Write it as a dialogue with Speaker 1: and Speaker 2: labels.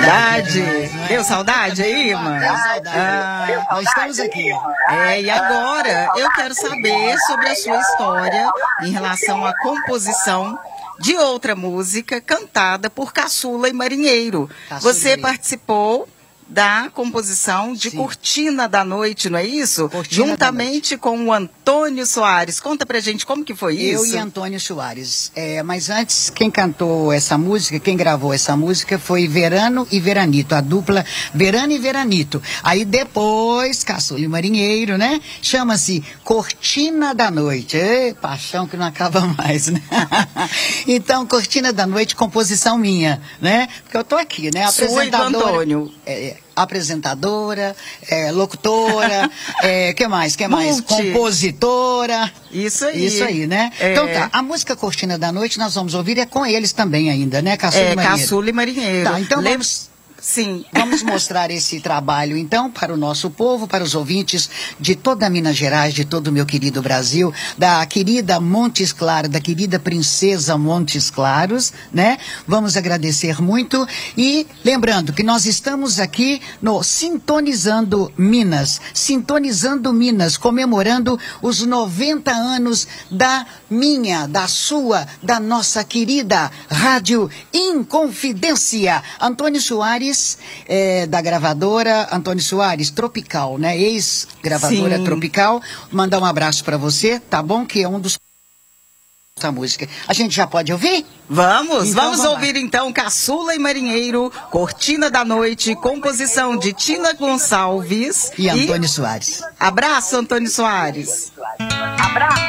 Speaker 1: saudade. Deu saudade aí, mãe?
Speaker 2: Nós estamos aqui.
Speaker 1: E agora eu quero saber sobre a sua história em relação à composição de outra música cantada por Caçula e Marinheiro. Você participou da composição de Cortina da Noite, não é isso?
Speaker 2: Cortina
Speaker 1: juntamente com o Antônio Soares. Conta pra gente como que foi isso.
Speaker 2: Eu e Antônio Soares. Mas antes, quem cantou essa música, quem gravou essa música foi Verano e Veranito, a dupla Verano e Veranito. Aí depois, Caçula e Marinheiro, né? Chama-se Cortina da Noite. Paixão que não acaba mais, né? Então, Cortina da Noite, composição minha, né? Porque eu tô aqui, né?
Speaker 1: Apresentadora. Sua e do Antônio.
Speaker 2: Apresentadora, locutora, que mais? Compositora.
Speaker 1: Isso aí.
Speaker 2: Isso aí, né? Então tá, a música Cortina da Noite nós vamos ouvir, é com eles também ainda, né?
Speaker 1: Caçula e Marinheiro.
Speaker 2: Tá, então vamos mostrar esse trabalho, então, para o nosso povo, para os ouvintes de toda Minas Gerais, de todo o meu querido Brasil, da querida Montes Claros, da querida princesa Montes Claros, né? Vamos agradecer muito e lembrando que nós estamos aqui no Sintonizando Minas, comemorando os 90 anos da minha, da sua, da nossa querida Rádio Inconfidência. Antônio Soares, da gravadora Antônio Soares, Tropical, né? Ex-gravadora Tropical. Mandar um abraço para você, tá bom? Que é um dos... essa música. A gente já pode ouvir?
Speaker 1: Vamos ouvir então Caçula e Marinheiro, Cortina da Noite, composição de Tina Gonçalves
Speaker 2: e Antônio Soares.
Speaker 1: Abraço, Antônio Soares.
Speaker 3: Abraço.